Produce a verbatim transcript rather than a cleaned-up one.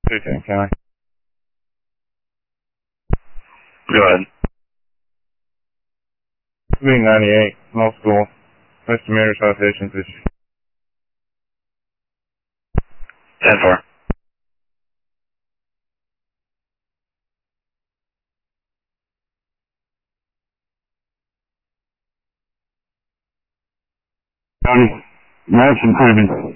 Lieutenant County. Go ahead. B ninety-eight, multiple misdemeanor citations issued. ten four. County, Madison Craven.